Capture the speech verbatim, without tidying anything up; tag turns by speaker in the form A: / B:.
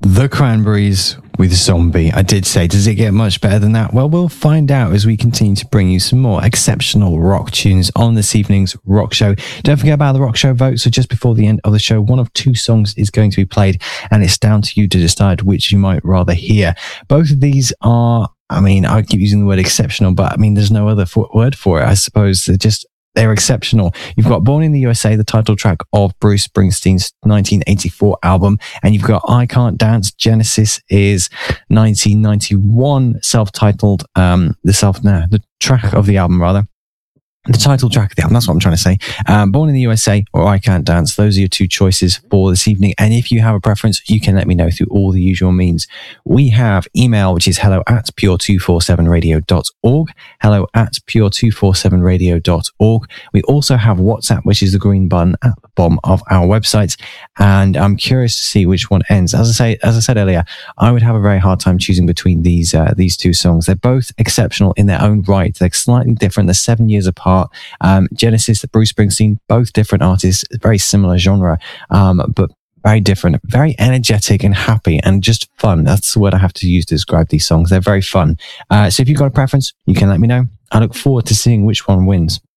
A: The Cranberries with Zombie. I did say, does it get much better than that? Well, we'll find out as we continue to bring you some more exceptional rock tunes on this evening's rock show. Don't forget about the rock show vote. So just before the end of the show, one of two songs is going to be played, and it's down to you to decide which you might rather hear. Both of these are, I mean, I keep using the word exceptional, but I mean, there's no other for- word for it. I suppose they're just They're exceptional. You've got Born in the U S A, the title track of Bruce Springsteen's nineteen eighty-four album, and you've got I Can't Dance. Genesis is nineteen ninety-one, self-titled, um, the self, no, the track of the album rather. The title track of the album, that's what I'm trying to say. Um, Born in the U S A or I Can't Dance. Those are your two choices for this evening. And if you have a preference, you can let me know through all the usual means. We have email, which is hello at pure two forty-seven radio dot org. Hello at pure two forty-seven radio dot org. We also have WhatsApp, which is the green button at the bottom of our website. And I'm curious to see which one ends. As I say, as I said earlier, I would have a very hard time choosing between these, uh, these two songs. They're both exceptional in their own right. They're slightly different. They're seven years apart. Um, Genesis, the Bruce Springsteen, both different artists, very similar genre, um, but very different, very energetic and happy and just fun. That's the word I have to use to describe these songs. They're very fun. Uh, so if you've got a preference, you can let me know. I look forward to seeing which one wins.